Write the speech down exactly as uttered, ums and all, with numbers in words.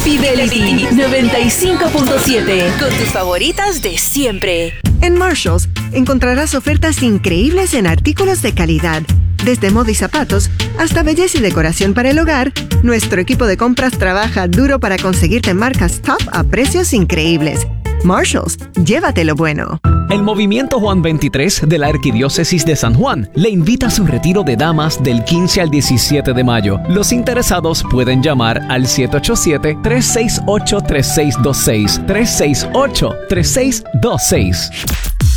Fidelity noventa y cinco punto siete, con tus favoritas de siempre. En Marshalls encontrarás ofertas increíbles en artículos de calidad. Desde moda y zapatos hasta belleza y decoración para el hogar, nuestro equipo de compras trabaja duro para conseguirte marcas top a precios increíbles. Marshalls, llévate lo bueno. El Movimiento Juan veintitrés de la Arquidiócesis de San Juan le invita a su retiro de damas del quince al diecisiete de mayo. Los interesados pueden llamar al siete ocho siete, tres seis ocho, tres seis dos seis, tres seis ocho, tres seis dos seis.